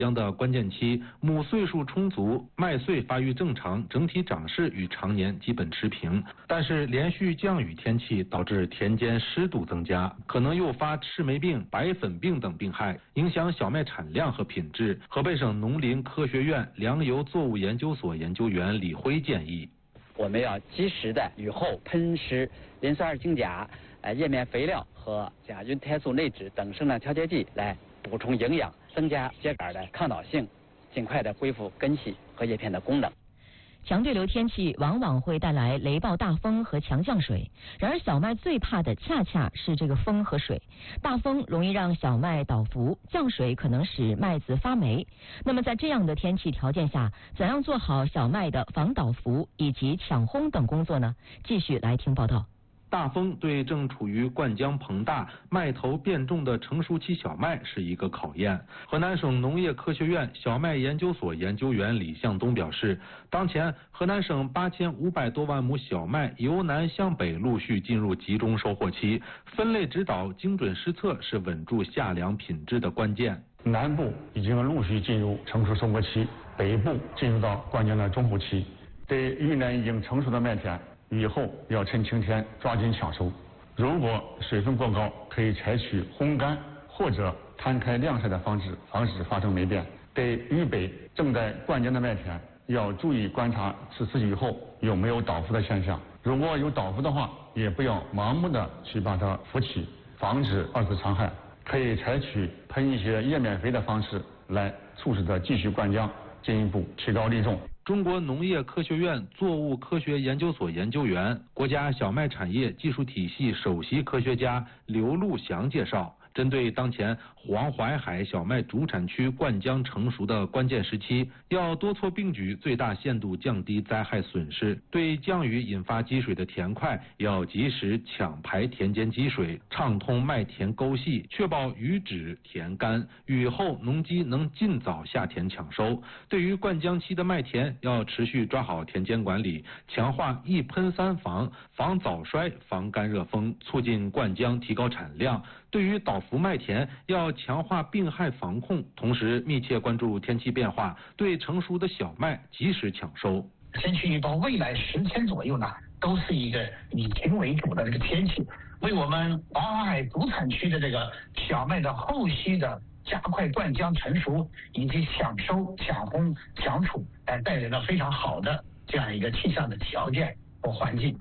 秧的关键期，母穗数充足，麦穗发育正常，整体长势与常年基本持平。但是连续降雨天气导致田间湿度增加，可能诱发赤霉病、白粉病等病害，影响小麦产量和品质。河北省农林科学院粮油作物研究所研究员李辉建议， 我们要及时的雨后喷施磷酸二氢钾、叶面肥料和甲菌肽素内酯等生长调节剂来补充营养，增加秸秆的抗倒性，尽快的恢复根系和叶片的功能。 强对流天气往往会带来雷暴大风和强降水，然而小麦最怕的恰恰是这个风和水。大风容易让小麦倒伏，降水可能使麦子发霉。那么在这样的天气条件下，怎样做好小麦的防倒伏以及抢烘等工作呢？继续来听报道。 大风对正处于灌浆膨大、麦头变重的成熟期小麦是一个考验。河南省农业科学院小麦研究所研究员李向东表示，当前河南省8500多万亩小麦由南向北陆续进入集中收获期，分类指导、精准施策是稳住夏粮品质的关键。 南部已经陆续进入成熟收割期，北部进入到灌浆的中后期。对遇难已经成熟的麦田，雨后要趁晴天抓紧抢收。如果水分过高，可以采取烘干或者摊开晾晒的方式，防止发生霉变。对豫北正在灌浆的麦田，要注意观察此次雨后有没有倒伏的现象。如果有倒伏的话，也不要盲目的去把它扶起，防止二次残害。可以采取喷一些叶面肥的方式来促使它继续灌浆，进一步提高粒重。 中国农业科学院作物科学研究所研究员、国家小麦产业技术体系首席科学家刘路祥介绍，针对当前黄淮海小麦主产区灌浆成熟的关键时期，要多措并举，最大限度降低灾害损失。对降雨引发积水的田块，要及时抢排田间积水，畅通麦田沟隙，确保雨止田干。雨后农机能尽早下田抢收。对于灌浆期的麦田，要持续抓好田间管理，强化一喷三防，防早衰、防干热风，促进灌浆，提高产量。对于倒伏麦田，要强化病害防控，同时密切关注天气变化，对成熟的小麦及时抢收。 天气预报未来10天左右呢，都是一个以晴为主的这个天气，为我们黄淮海主产区的这个小麦的后期的加快灌浆成熟以及抢收、抢烘、抢储，带来了非常好的这样一个气象的条件和环境。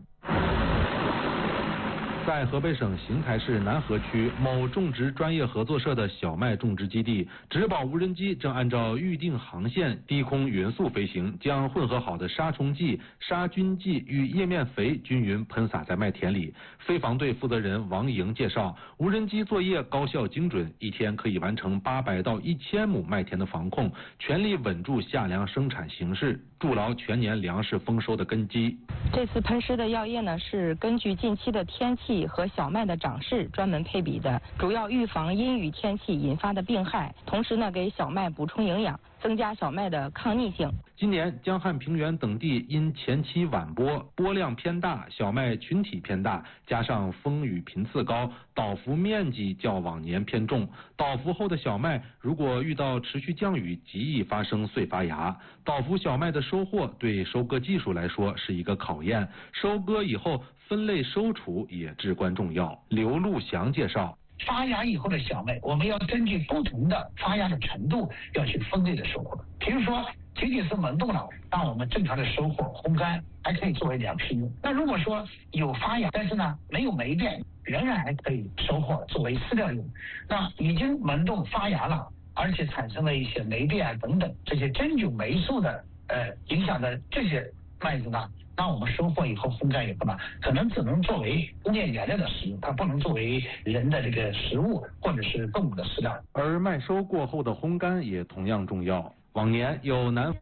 在河北省邢台市南河区某种植专业合作社的小麦种植基地，植保无人机正按照预定航线低空匀速飞行，将混合好的杀虫剂、杀菌剂与叶面肥均匀喷洒在麦田里。飞防队负责人王莹介绍，无人机作业高效精准，一天可以完成800到1000亩麦田的防控，全力稳住夏粮生产形势，筑牢全年粮食丰收的根基。 这次喷施的药液呢，是根据近期的天气和小麦的长势专门配比的，主要预防阴雨天气引发的病害，同时呢给小麦补充营养，增加小麦的抗逆性。 今年江汉平原等地因前期晚播，播量偏大，小麦群体偏大，加上风雨频次高，倒伏面积较往年偏重。倒伏后的小麦如果遇到持续降雨，极易发生碎发芽。倒伏小麦的收获对收割技术来说是一个考验，收割以后分类收储也至关重要。刘路祥介绍， 发芽以后的小麦，我们要根据不同的发芽的程度，要去分类的收获。比如说，仅仅是萌动了，让我们正常的收获烘干，还可以作为粮食用。那如果说有发芽，但是呢没有霉变，仍然还可以收获作为饲料用。那已经萌动发芽了，而且产生了一些霉变等等这些真菌霉素的影响的这些麦子呢，那我们收获以后烘干以后呢，可能只能作为工业原料的使用，它不能作为人的这个食物或者是动物的饲料。 而麦收过后的烘干也同样重要。往年有南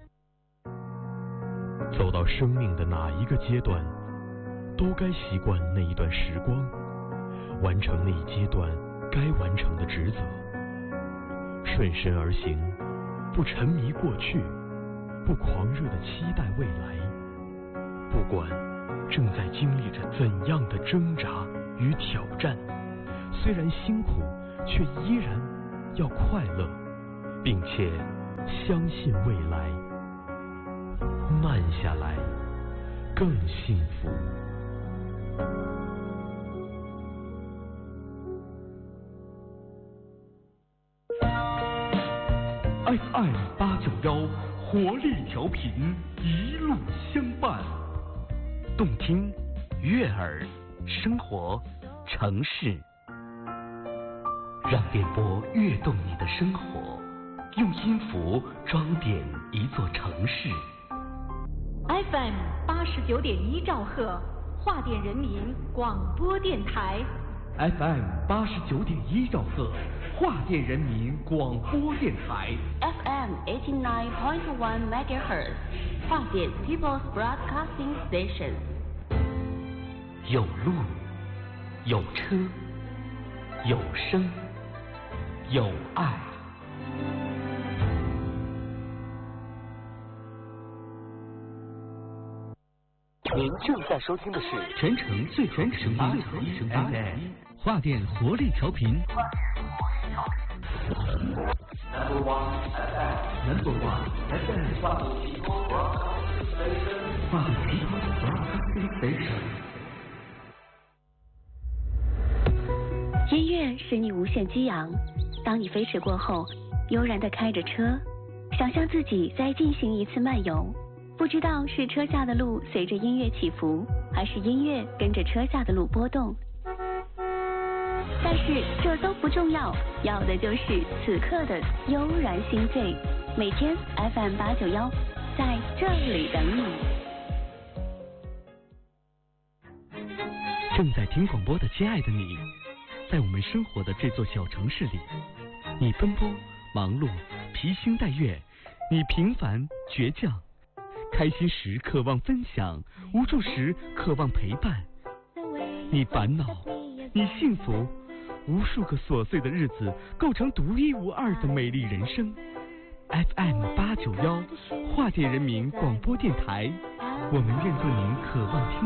走到生命的哪一个阶段，都该习惯那一段时光，完成那一阶段该完成的职责，顺身而行，不沉迷过去，不狂热地期待未来。不管正在经历着怎样的挣扎与挑战，虽然辛苦，却依然要快乐，并且相信未来，慢下来更幸福。FM 891活力调频，一路相伴，动听、悦耳、生活、城市，让电波跃动你的生活，用音符装点一座城市。 FM 89.1兆赫，华电人民广播电台。 FM 89.1兆赫，华电人民广播电台。 FM 89.1 MHz， 华电 People's Broadcasting Station。 有路，有车，有声，有爱。您正在收听的是全城最全声音 FM 华电活力调频。Number one FM 华电 People's Broadcasting Station。 音乐使你无限激昂。当你飞驰过后，悠然地开着车，想象自己在进行一次漫游。不知道是车下的路随着音乐起伏，还是音乐跟着车下的路波动。但是这都不重要，要的就是此刻的悠然心醉。每天 FM 891，在这里等你。 正在听广播的亲爱的你，在我们生活的这座小城市里，你奔波忙碌，披星戴月，你平凡倔强。开心时渴望分享，无助时渴望陪伴。你烦恼，你幸福，无数个琐碎的日子构成独一无二的美丽人生。FM 891华电人民广播电台，我们愿做您渴望听